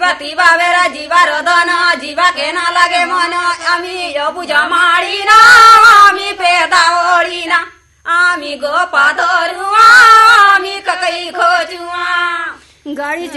ती बावेरा जीवार धन जीवा केना लागे मन आम्ही बुजा माळीना आम्ही पेदावळीना आम्ही गोपा धरुआ आम्ही ककई खोजुआ गाडी